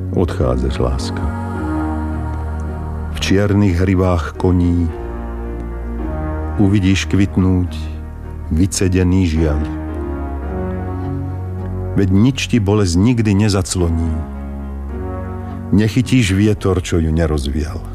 Odchádzaš, láska. V čiernych hrivách koní uvidíš kvitnúť vycedený žiaľ. Veď nič ti bolesť nikdy nezacloní. Nechytíš vietor, čo ju nerozvial.